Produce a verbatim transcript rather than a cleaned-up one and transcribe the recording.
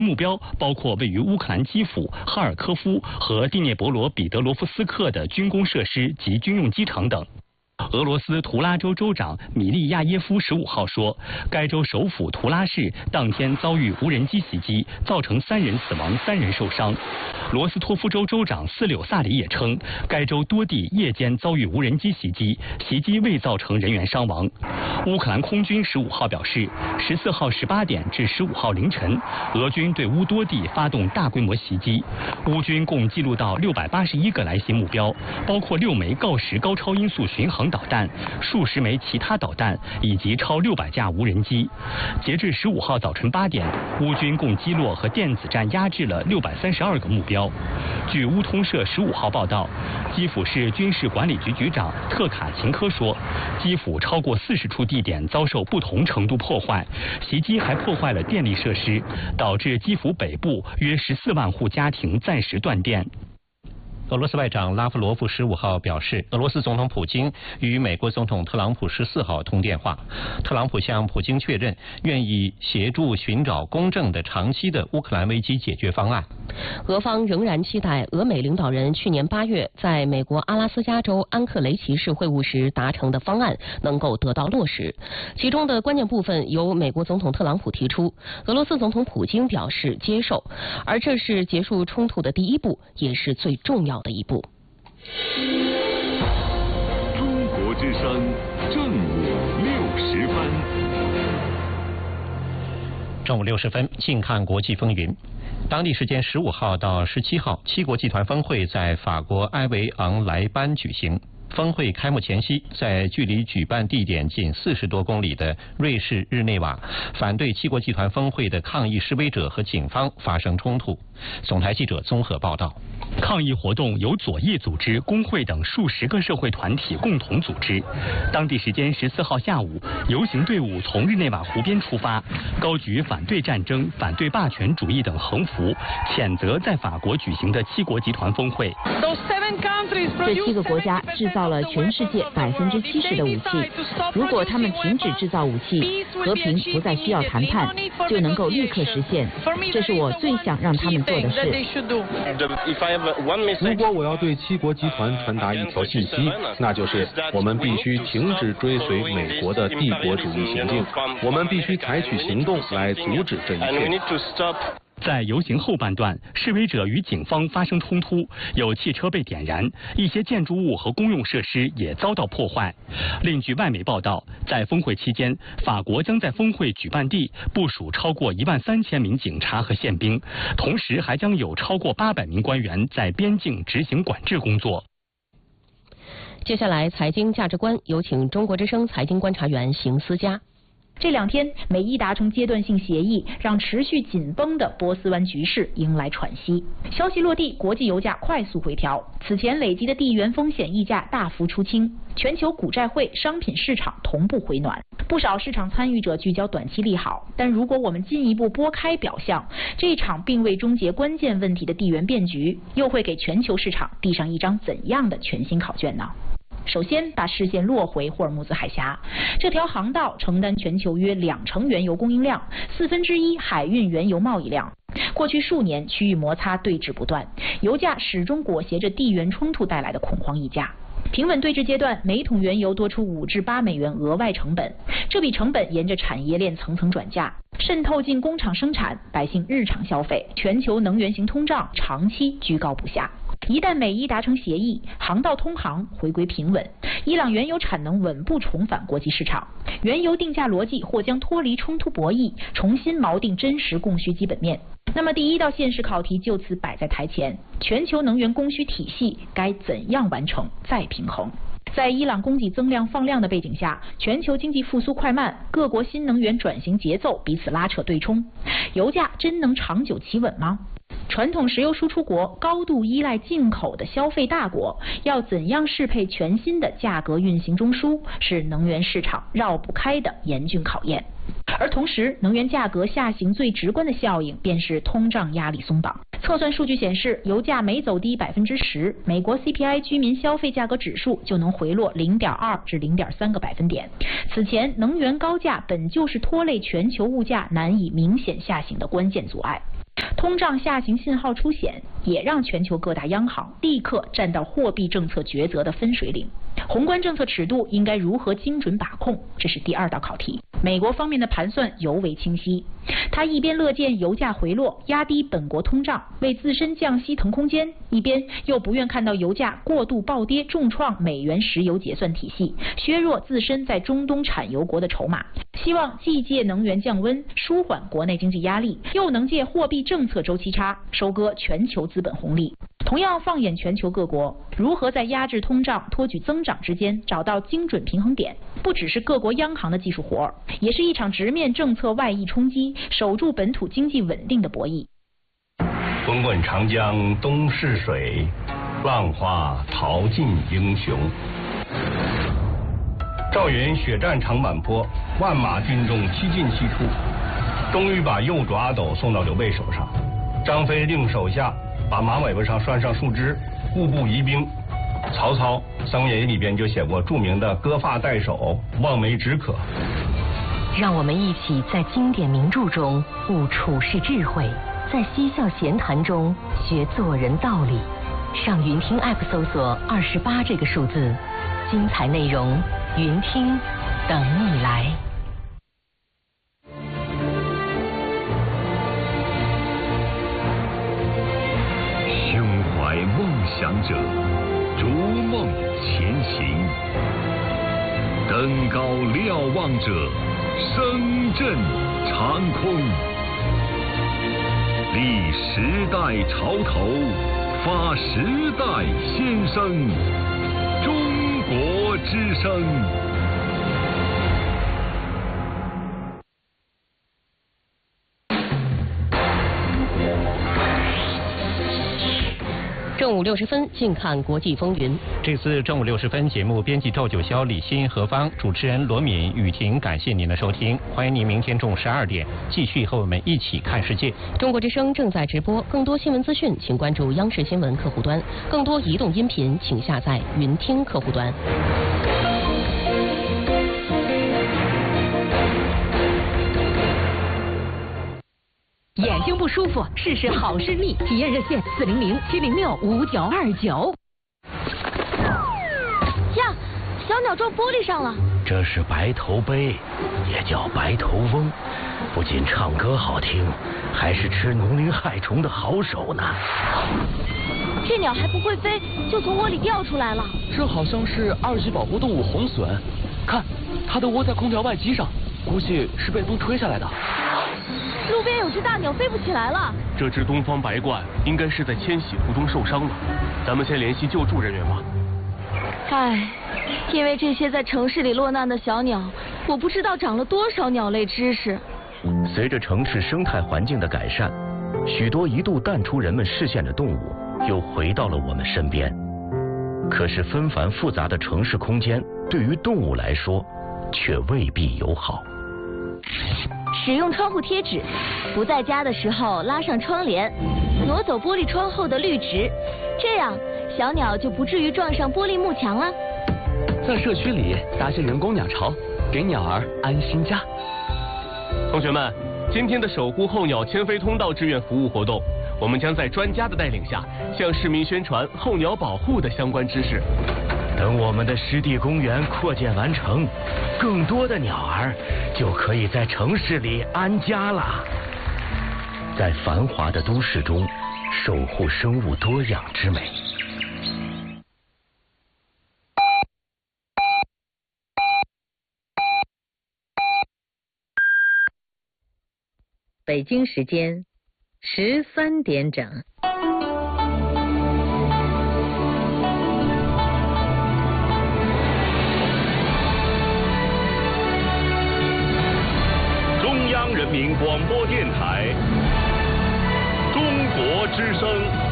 目标包括位于乌克兰基辅、哈尔科夫和第聂伯罗彼得罗夫斯克的军工设施及军用机场等。俄罗斯图拉州州长米利亚耶夫十五号说，该州首府图拉市当天遭遇无人机袭击，造成三人死亡、三人受伤。罗斯托夫州州长斯柳萨里也称，该州多地夜间遭遇无人机袭击，袭击未造成人员伤亡。乌克兰空军十五号表示，十四号十八点至十五号凌晨，俄军对乌多地发动大规模袭击，乌军共记录到六百八十一个来袭目标，包括六枚锆石高超音速巡航导弹、数十枚其他导弹以及超六百架无人机。截至十五号早晨八点，乌军共击落和电子战压制了六百三十二个目标。据乌通社十五号报道，基辅市军事管理局局长特卡琴科说，基辅超过四十处地点遭受不同程度破坏，袭击还破坏了电力设施，导致基辅北部约十四万户家庭暂时断电。 俄罗斯外长拉夫罗夫十五号表示，俄罗斯总统普京与美国总统特朗普十四号通电话，特朗普向普京确认愿意协助寻找公正的长期的乌克兰危机解决方案。 俄方仍然期待俄美领导人去年八月在美国阿拉斯加州安克雷奇市会晤时达成的方案能够得到落实，其中的关键部分由美国总统特朗普提出，俄罗斯总统普京表示接受，而这是结束冲突的第一步，也是最重要的一步。 中国之声正午六时分， 正午六十分，近看国际风云。当地时间十五号到十七号，七国集团峰会在法国埃维昂莱班举行。峰会开幕前夕，在距离举办地点仅四十多公里的瑞士日内瓦，反对七国集团峰会的抗议示威者和警方发生冲突。总台记者综合报道。 抗议活动由左翼组织、工会等数十个社会团体共同组织。当地时间十四号下午，游行队伍从日内瓦湖边出发，高举反对战争、反对霸权主义等横幅，谴责在法国举行的七国集团峰会。 这七个国家制造了全世界百分之七十的武器。如果他们停止制造武器，和平不再需要谈判，就能够立刻实现。这是我最想让他们做的事。 如果我要对七国集团传达一条信息，那就是我们必须停止追随美国的帝国主义行径，我们必须采取行动来阻止这一切。 在游行后半段，示威者与警方发生冲突，有汽车被点燃，一些建筑物和公用设施也遭到破坏。另据外媒报道，在峰会期间，法国将在峰会举办地部署超过一万三千名警察和宪兵，同时还将有超过八百名官员在边境执行管制工作。 接下来，财经价值观，有请中国之声财经观察员邢思佳。 这两天，美伊达成阶段性协议，让持续紧绷的波斯湾局势迎来喘息。消息落地，国际油价快速回调，此前累积的地缘风险溢价大幅出清，全球股债汇、商品市场同步回暖。不少市场参与者聚焦短期利好，但如果我们进一步拨开表象，这场并未终结关键问题的地缘变局，又会给全球市场递上一张怎样的全新考卷呢？首先，把视线落回霍尔木兹海峡，这条航道承担全球约两成原油供应量，四分之一海运原油贸易量。过去数年，区域摩擦对峙不断，油价始终裹挟着地缘冲突带来的恐慌溢价。平稳对峙阶段，每桶原油多出五至八美元额外成本，这笔成本沿着产业链层层转嫁，渗透进工厂生产、百姓日常消费，全球能源型通胀长期居高不下。一旦美伊达成协议，航道通航回归平稳，伊朗原油产能稳步重返国际市场，原油定价逻辑或将脱离冲突博弈，重新锚定真实供需基本面。那么第一道现实考题就此摆在台前，全球能源供需体系该怎样完成再平衡？在伊朗供给增量放量的背景下，全球经济复苏快慢，各国新能源转型节奏彼此拉扯对冲，油价真能长久企稳吗？传统石油输出国、高度依赖进口的消费大国，要怎样适配全新的价格运行中枢，是能源市场绕不开的严峻考验。而同时，能源价格下行最直观的效应便是通胀压力松绑。测算数据显示，油价每走低百分之十，美国 C P I 居民消费价格指数就能回落零点二至零点三个百分点。此前，能源高价本就是拖累全球物价难以明显下行的关键阻碍。 通胀下行信号出现，也让全球各大央行立刻站到货币政策抉择的分水岭。宏观政策尺度应该如何精准把控？这是第二道考题。美国方面的盘算尤为清晰，他一边乐见油价回落，压低本国通胀，为自身降息腾空间，一边又不愿看到油价过度暴跌，重创美元石油结算体系，削弱自身在中东产油国的筹码。希望既借能源降温，舒缓国内经济压力，又能借货币政策周期差，收割全球资本红利。同样放眼全球各国，如何在压制通胀、托举增长之间找到精准平衡点，不只是各国央行的技术活儿，也是一场直面政策外溢冲击、守住本土经济稳定的博弈。 滚滚长江东逝水，浪花淘尽英雄。赵云血战长坂坡，万马军中七进七出，终于把右爪阿斗送到刘备手上。张飞令手下把马尾巴上拴上树枝，步步疑兵。曹操《三国演义》里边就写过著名的割发代首，望梅止渴。 让我们一起在经典名著中悟处世智慧，在嬉笑闲谈中学做人道理。上云听 App 搜索二十八这个数字，精彩内容云听等你来。 胸怀梦想者，逐梦前行；登高瞭望者，声震长空。立时代潮头，发时代先声。中国之声。 正午六十分，静看国际风云。 这次正午六十分节目，编辑赵九霄、李欣、何芳，主持人罗敏、雨婷，感谢您的收听，欢迎您明天中午十二点继续和我们一起看世界。 中国之声正在直播，更多新闻资讯，请关注央视新闻客户端；更多移动音频，请下载云听客户端。 眼睛不舒服，试试好视力。体验热线四零零七零六五九二九。 呀，小鸟撞玻璃上了。 这是白头鹎，也叫白头翁，不仅唱歌好听，还是吃农林害虫的好手呢。 这鸟还不会飞，就从窝里掉出来了。 这好像是二级保护动物红隼，看，它的窝在空调外机上，估计是被风吹下来的。 路边有只大鸟飞不起来了。 这只东方白鹳应该是在迁徙途中受伤了，咱们先联系救助人员吧。 唉，因为这些在城市里落难的小鸟，我不知道长了多少鸟类知识。 随着城市生态环境的改善，许多一度淡出人们视线的动物又回到了我们身边。可是纷繁复杂的城市空间对于动物来说却未必友好。 使用窗户贴纸，不在家的时候拉上窗帘，挪走玻璃窗后的绿植，这样小鸟就不至于撞上玻璃幕墙了。 在社区里搭些人工鸟巢，给鸟儿安心家。同学们，今天的守护候鸟迁飞通道志愿服务活动，我们将在专家的带领下，向市民宣传候鸟保护的相关知识。 等我们的湿地公园扩建完成，更多的鸟儿就可以在城市里安家了。在繁华的都市中，守护生物多样之美。 北京时间十三点整。 中央人民广播电台，中国之声。